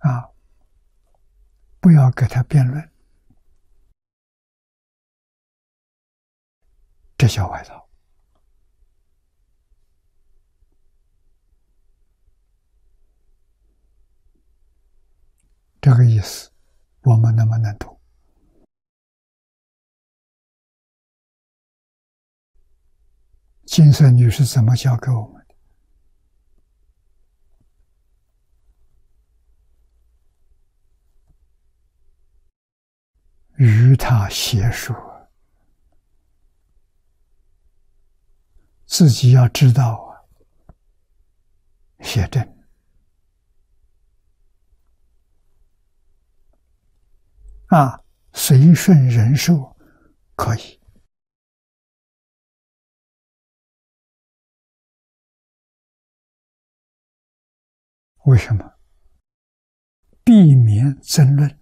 啊，不要跟他辩论，这叫外道。这个意思，我们能不能读？金色女士怎么教给我们的？与他写说，自己要知道啊，写真啊，随顺人寿可以。为什么？避免争论。